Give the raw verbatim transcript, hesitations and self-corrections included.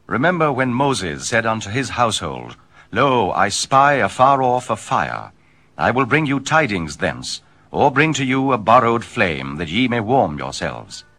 Remember when Moses said unto his household, Lo, I spy afar off a fire. I will bring you tidings thence, or bring to you a borrowed flame, that ye may warm yourselves.